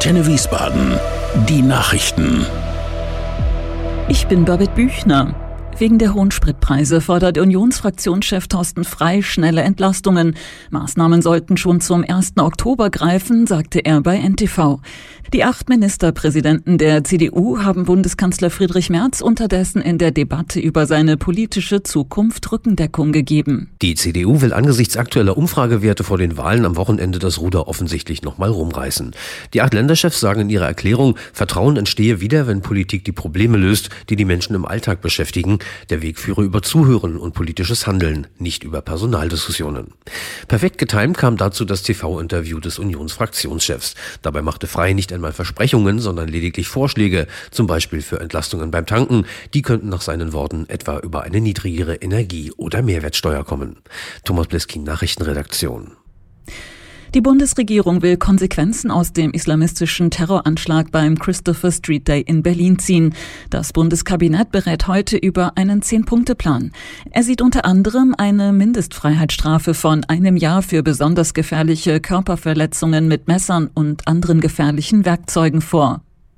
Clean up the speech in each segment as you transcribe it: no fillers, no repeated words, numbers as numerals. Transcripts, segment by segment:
Antenne Wiesbaden. Die Nachrichten. Ich bin Babette Büchner. Wegen der hohen Spritpreise fordert Unionsfraktionschef Thorsten Frey schnelle Entlastungen. Maßnahmen sollten schon zum 1. Oktober greifen, sagte er bei NTV. Die 8 Ministerpräsidenten der CDU haben Bundeskanzler Friedrich Merz unterdessen in der Debatte über seine politische Zukunft Rückendeckung gegeben. Die CDU will angesichts aktueller Umfragewerte vor den Wahlen am Wochenende das Ruder offensichtlich nochmal rumreißen. Die 8 Länderchefs sagen in ihrer Erklärung, Vertrauen entstehe wieder, wenn Politik die Probleme löst, die die Menschen im Alltag beschäftigen. Der Weg führe über Zuhören und politisches Handeln, nicht über Personaldiskussionen. Perfekt getimt kam dazu das TV-Interview des Unionsfraktionschefs. Dabei machte Frey nicht einmal Versprechungen, sondern lediglich Vorschläge, zum Beispiel für Entlastungen beim Tanken. Die könnten nach seinen Worten etwa über eine niedrigere Energie- oder Mehrwertsteuer kommen. Thomas Bleskin, Nachrichtenredaktion. Die Bundesregierung will Konsequenzen aus dem islamistischen Terroranschlag beim Christopher Street Day in Berlin ziehen. Das Bundeskabinett berät heute über einen 10-Punkte-Plan. Er sieht unter anderem eine Mindestfreiheitsstrafe von 1 Jahr für besonders gefährliche Körperverletzungen mit Messern und anderen gefährlichen Werkzeugen vor.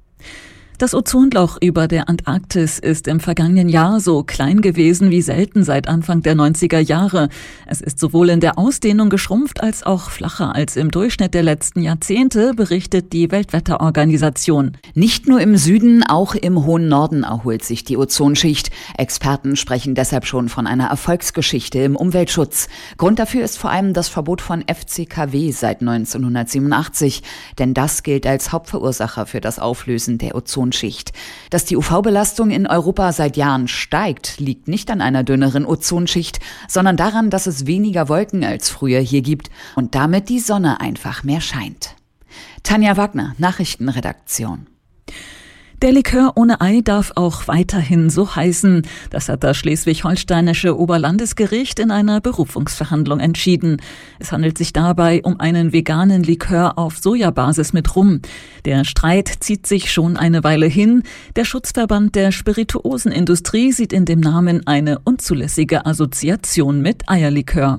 Das Ozonloch über der Antarktis ist im vergangenen Jahr so klein gewesen wie selten seit Anfang der 90er Jahre. Es ist sowohl in der Ausdehnung geschrumpft als auch flacher als im Durchschnitt der letzten Jahrzehnte, berichtet die Weltwetterorganisation. Nicht nur im Süden, auch im hohen Norden erholt sich die Ozonschicht. Experten sprechen deshalb schon von einer Erfolgsgeschichte im Umweltschutz. Grund dafür ist vor allem das Verbot von FCKW seit 1987. Denn das gilt als Hauptverursacher für das Auflösen der Ozonschicht. Dass die UV-Belastung in Europa seit Jahren steigt, liegt nicht an einer dünneren Ozonschicht, sondern daran, dass es weniger Wolken als früher hier gibt und damit die Sonne einfach mehr scheint. Tanja Wagner, Nachrichtenredaktion. Der Likör ohne Ei darf auch weiterhin so heißen. Das hat das schleswig-holsteinische Oberlandesgericht in einer Berufungsverhandlung entschieden. Es handelt sich dabei um einen veganen Likör auf Sojabasis mit Rum. Der Streit zieht sich schon eine Weile hin. Der Schutzverband der Spirituosenindustrie sieht in dem Namen eine unzulässige Assoziation mit Eierlikör.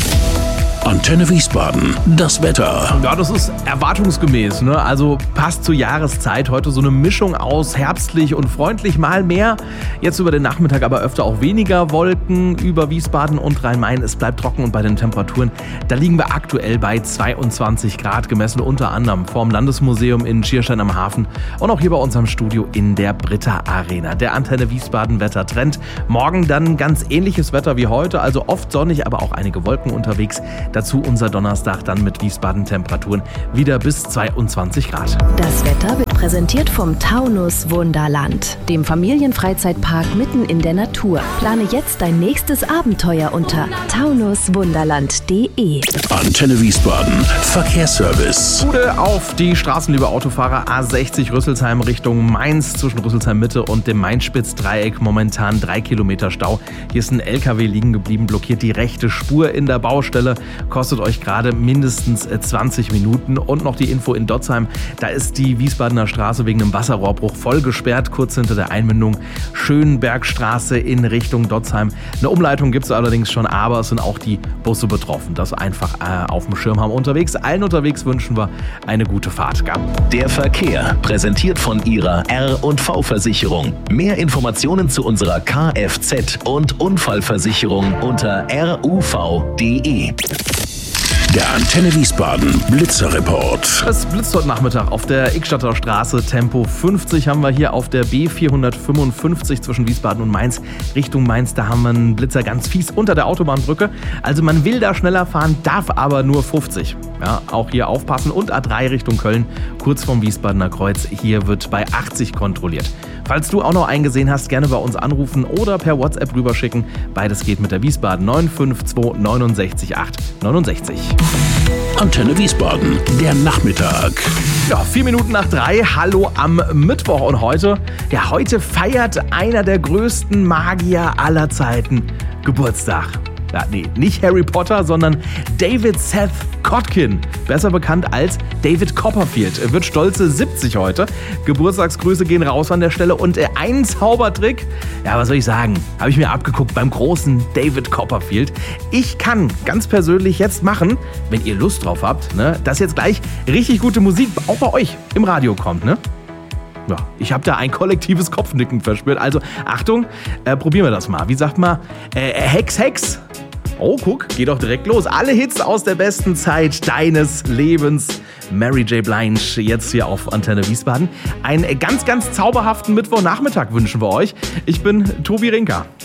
Antenne Wiesbaden, das Wetter. Ja, das ist erwartungsgemäß, ne? Also passt zur Jahreszeit. Heute so eine Mischung aus herbstlich und freundlich, mal mehr. Jetzt über den Nachmittag aber öfter auch weniger Wolken über Wiesbaden und Rhein-Main. Es bleibt trocken und bei den Temperaturen, da liegen wir aktuell bei 22 Grad, gemessen unter anderem vorm Landesmuseum in Schierstein am Hafen und auch hier bei unserem Studio in der Britta Arena. Der Antenne Wiesbaden Wettertrend. Morgen dann ganz ähnliches Wetter wie heute, also oft sonnig, aber auch einige Wolken unterwegs. Dazu unser Donnerstag dann mit Wiesbaden-Temperaturen wieder bis 22 Grad. Das Wetter wird präsentiert vom Taunus Wunderland, dem Familienfreizeitpark mitten in der Natur. Plane jetzt dein nächstes Abenteuer unter taunuswunderland.de. Antenne Wiesbaden, Verkehrsservice. Gute auf die Straßen, liebe Autofahrer. A60 Rüsselsheim Richtung Mainz zwischen Rüsselsheim Mitte und dem Mainspitz-Dreieck. Momentan 3 Kilometer Stau. Hier ist ein LKW liegen geblieben, blockiert die rechte Spur in der Baustelle. Kostet euch gerade mindestens 20 Minuten. Und noch die Info in Dotzheim. Da ist die Wiesbadener Straße wegen einem Wasserrohrbruch voll gesperrt, kurz hinter der Einmündung Schönbergstraße in Richtung Dotzheim. Eine Umleitung gibt es allerdings schon, aber es sind auch die Busse betroffen. Das einfach auf dem Schirm haben unterwegs. Allen unterwegs wünschen wir eine gute Fahrt. Der Verkehr, präsentiert von Ihrer R&V-Versicherung. Mehr Informationen zu unserer Kfz- und Unfallversicherung unter ruv.de. Der Antenne Wiesbaden Blitzerreport. Es blitzt heute Nachmittag auf der Ickstadter Straße. Tempo 50 haben wir hier auf der B455 zwischen Wiesbaden und Mainz. Richtung Mainz, da haben wir einen Blitzer ganz fies unter der Autobahnbrücke. Also man will da schneller fahren, darf aber nur 50. Ja, auch hier aufpassen. Und A3 Richtung Köln, kurz vom Wiesbadener Kreuz. Hier wird bei 80 kontrolliert. Falls du auch noch eingesehen hast, gerne bei uns anrufen oder per WhatsApp rüberschicken. Beides geht mit der Wiesbaden 952 69 8 69. Antenne Wiesbaden, der Nachmittag. Ja, 4 Minuten nach 3. Hallo am Mittwoch und heute feiert einer der größten Magier aller Zeiten Geburtstag. Ja, nee, nicht Harry Potter, sondern David Seth Kotkin, besser bekannt als David Copperfield, wird stolze 70 heute. Geburtstagsgrüße gehen raus an der Stelle und ein Zaubertrick, ja, was soll ich sagen, habe ich mir abgeguckt beim großen David Copperfield. Ich kann ganz persönlich jetzt machen, wenn ihr Lust drauf habt, ne, dass jetzt gleich richtig gute Musik auch bei euch im Radio kommt, ne? Ja, ich habe da ein kollektives Kopfnicken verspürt. Also Achtung, probieren wir das mal. Wie sagt man? Hex, Hex. Oh, guck, geht doch direkt los. Alle Hits aus der besten Zeit deines Lebens. Mary J. Blige jetzt hier auf Antenne Wiesbaden. Einen ganz, ganz zauberhaften Mittwochnachmittag wünschen wir euch. Ich bin Tobi Rinker.